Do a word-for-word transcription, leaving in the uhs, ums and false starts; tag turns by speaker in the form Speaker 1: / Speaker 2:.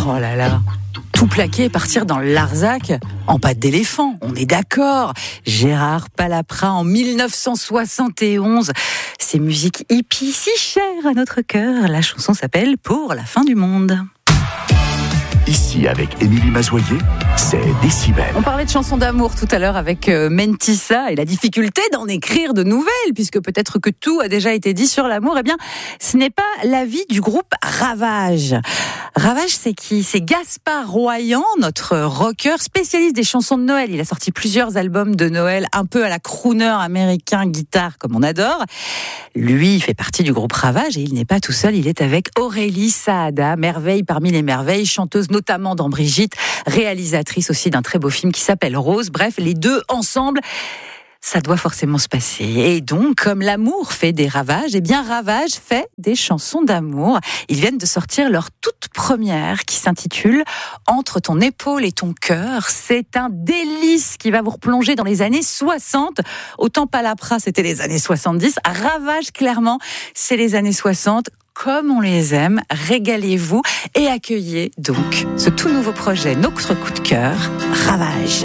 Speaker 1: Oh là là, tout plaquer et partir dans le Larzac en pattes d'éléphant, on est d'accord. Gérard Palaprat en dix-neuf cent soixante et onze. Ces musiques hippies si chères à notre cœur. La chanson s'appelle Pour la fin du monde.
Speaker 2: Ici, avec Émilie Mazoyer, c'est Décibel.
Speaker 1: On parlait de chansons d'amour tout à l'heure avec euh, Mentissa et la difficulté d'en écrire de nouvelles, puisque peut-être que tout a déjà été dit sur l'amour. Eh bien, ce n'est pas l'avis du groupe Ravage. Ravage, c'est qui ? C'est Gaspard Royan, notre rocker spécialiste des chansons de Noël. Il a sorti plusieurs albums de Noël, un peu à la crooner américain, guitare, comme on adore. Lui, il fait partie du groupe Ravage et il n'est pas tout seul. Il est avec Aurélie Saada, merveille parmi les merveilles, chanteuse notamment dans Brigitte, réalisatrice aussi d'un très beau film qui s'appelle Rose. Bref, les deux ensemble, ça doit forcément se passer. Et donc, comme l'amour fait des ravages, eh bien Ravage fait des chansons d'amour. Ils viennent de sortir leur toute première qui s'intitule Entre ton épaule et ton cœur. C'est un délice qui va vous replonger dans les années soixante. Autant Palaprat, c'était les années soixante-dix. Ravage, clairement, c'est les années soixante. Comme on les aime, régalez-vous et accueillez donc ce tout nouveau projet, notre coup de cœur, Ravage.